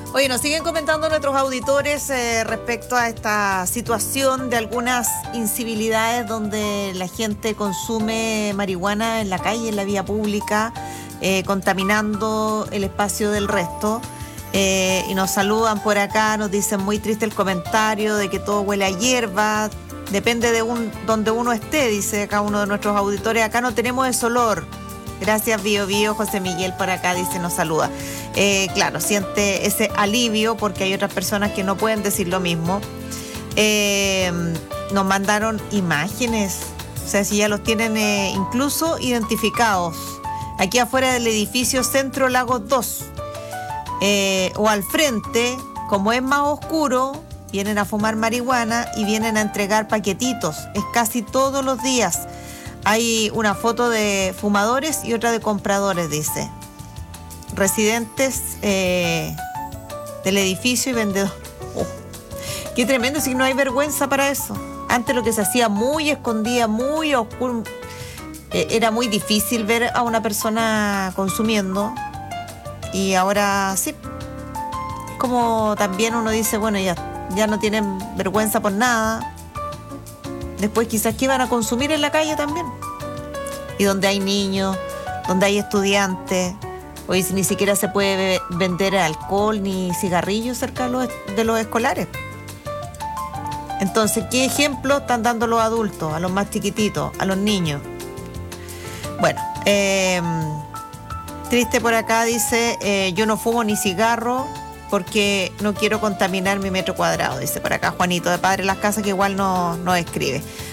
Oye, nos siguen comentando nuestros auditores respecto a esta situación de algunas incivilidades donde la gente consume marihuana en la calle, en la vía pública, contaminando el espacio del resto. Y nos saludan por acá, nos dicen muy triste el comentario de que todo huele a hierba. Depende de donde uno esté, dice acá uno de nuestros auditores. Acá no tenemos ese olor. Gracias, Bio Bio. José Miguel por acá dice, nos saluda. Claro, siente ese alivio porque hay otras personas que no pueden decir lo mismo. Nos mandaron imágenes, o sea, si ya los tienen incluso identificados. Aquí afuera del edificio Centro Lagos 2, o al frente, como es más oscuro, vienen a fumar marihuana y vienen a entregar paquetitos. Es casi todos los días. Hay una foto de fumadores y otra de compradores, dice. Residentes del edificio y vendedores. Oh, qué tremendo, si no hay vergüenza para eso. Antes lo que se hacía muy escondida, muy oscuro, era muy difícil ver a una persona consumiendo. Y ahora sí. Como también uno dice, bueno, ya no tienen vergüenza por nada. Después quizás que van a consumir en la calle también. Y donde hay niños, donde hay estudiantes, hoy ni siquiera se puede vender alcohol ni cigarrillos cerca de los escolares. Entonces, ¿qué ejemplo están dando los adultos, a los más chiquititos, a los niños? Bueno, triste por acá, dice, yo no fumo ni cigarro porque no quiero contaminar mi metro cuadrado, dice por acá Juanito de Padre Las Casas, que igual no escribe.